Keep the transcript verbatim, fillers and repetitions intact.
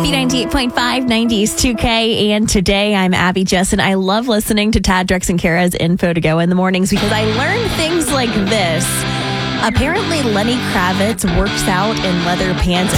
B ninety-eight point five, nineties two K. And today I'm Abby Jessen. I love listening to Tad, Drex, and Kara's Info to Go in the mornings because I learn things like this. Apparently, Lenny Kravitz works out in leather pants.